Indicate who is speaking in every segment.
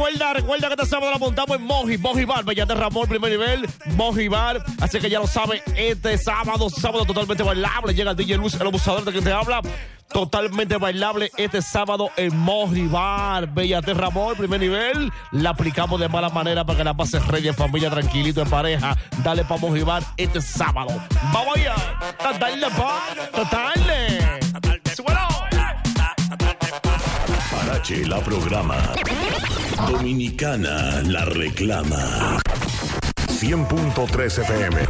Speaker 1: recuerda que este sábado la montamos en Moji Bar, Bellater Ramón, primer nivel, Moji Bar. Así que ya lo sabe, este sábado totalmente bailable. Llega el DJ Luis, el abusador de quien te habla. Totalmente bailable este sábado en Moji Bar, Bellater Ramón, primer nivel. La aplicamos de mala manera para que la pases ready en familia, tranquilito, en pareja. Dale pa' Moji Bar este sábado. Vamos allá. Dale, Suelo.
Speaker 2: Parache la programa. Dominicana la reclama. 100.3 FM.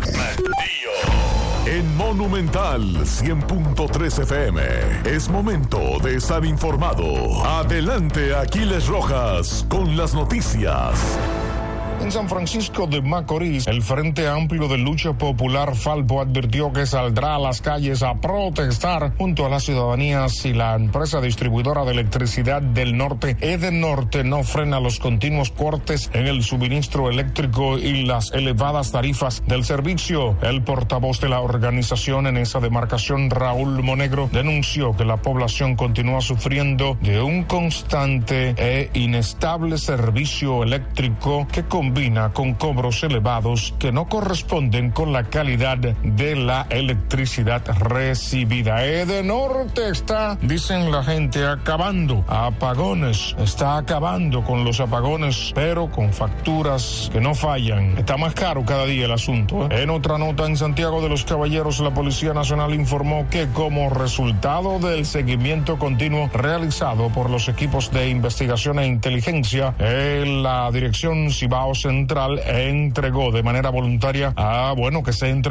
Speaker 2: En Monumental 100.3 FM. Es momento de estar informado. Adelante, Aquiles Rojas, con las noticias.
Speaker 3: En San Francisco de Macorís, el Frente Amplio de Lucha Popular Falpo advirtió que saldrá a las calles a protestar junto a la ciudadanía si la empresa distribuidora de electricidad del norte, Edenorte, no frena los continuos cortes en el suministro eléctrico y las elevadas tarifas del servicio. El portavoz de la organización en esa demarcación, Raúl Monegro, denunció que la población continúa sufriendo de un constante e inestable servicio eléctrico que combina con cobros elevados que no corresponden con la calidad de la electricidad recibida. Edenorte está, dicen la gente, acabando a apagones, está acabando con los apagones, pero con facturas que no fallan. Está más caro cada día el asunto. En otra nota, en Santiago de los Caballeros, la Policía Nacional informó que como resultado del seguimiento continuo realizado por los equipos de investigación e inteligencia, la Dirección Cibao Central entregó de manera voluntaria a uno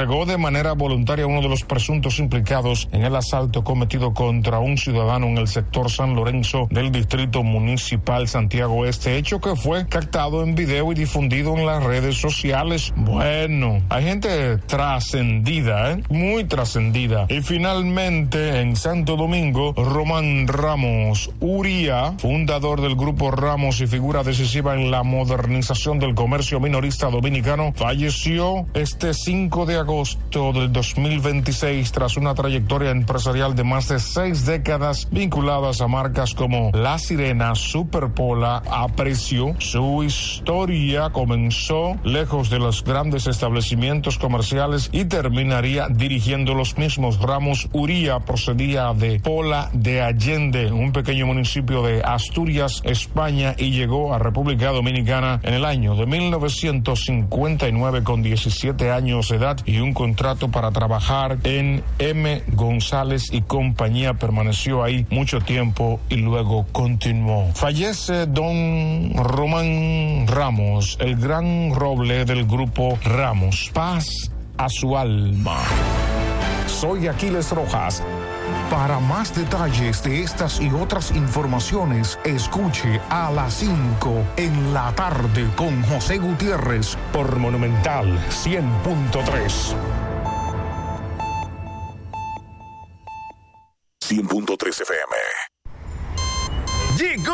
Speaker 3: de los presuntos implicados en el asalto cometido contra un ciudadano en el sector San Lorenzo del Distrito Municipal Santiago Este, hecho que fue captado en video y difundido en las redes sociales. Bueno, hay gente trascendida, muy trascendida. Y finalmente, en Santo Domingo, Román Ramos Uría, fundador del Grupo Ramos y figura decisiva en la modernización del comercio minorista dominicano, falleció este 5 de agosto del 2026 tras una trayectoria empresarial de más de 6 décadas vinculadas a marcas como La Sirena, Superpola, Aprecio. Su historia comenzó lejos de los grandes establecimientos comerciales y terminaría dirigiendo los mismos. Ramos Uría procedía de Pola de Allende, un pequeño municipio de Asturias, España, y llegó a República Dominicana en el año de 1959 con 17 años de edad y un contrato para trabajar en M. González y compañía. Permaneció ahí mucho tiempo y luego continuó. Fallece don Román Ramos, el gran roble del grupo Ramos. Paz a su alma. Soy Aquiles Rojas. Para más detalles de estas y otras informaciones, escuche a las 5 en la tarde con José Gutiérrez por Monumental 100.3.
Speaker 2: 100.3 FM.
Speaker 1: Llegó